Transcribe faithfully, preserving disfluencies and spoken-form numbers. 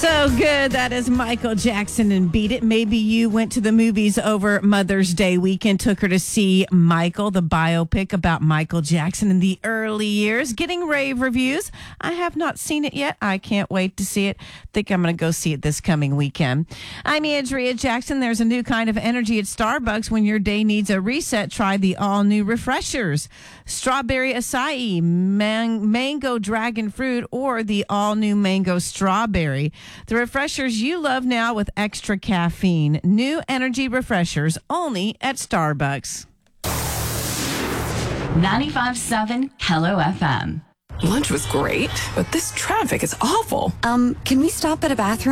So good. That is Michael Jackson and Beat It. Maybe you went to the movies over Mother's Day weekend, took her to see Michael, the biopic about Michael Jackson in the early years, getting rave reviews. I have not seen it yet. I can't wait to see it. Think I'm going to go see it this coming weekend. I'm Andrea Jackson. There's a new kind of energy at Starbucks. When your day needs a reset, try the all-new refreshers. Strawberry acai, man- mango dragon fruit, or the all-new mango strawberry. The refreshers you love now with extra caffeine. New energy refreshers only at Starbucks. ninety-five point seven Hello F M. Lunch was great, but this traffic is awful. Um, can we stop at a bathroom?